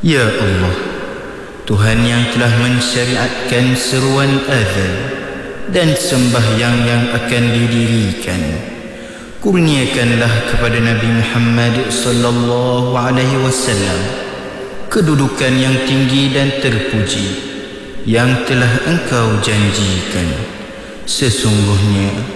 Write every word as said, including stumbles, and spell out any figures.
Ya Allah, Tuhan yang telah mensyariatkan seruan azan dan sembahyang yang akan didirikan, kurniakanlah kepada Nabi Muhammad sallallahu alaihi wasallam kedudukan yang tinggi dan terpuji yang telah Engkau janjikan. Sesungguhnya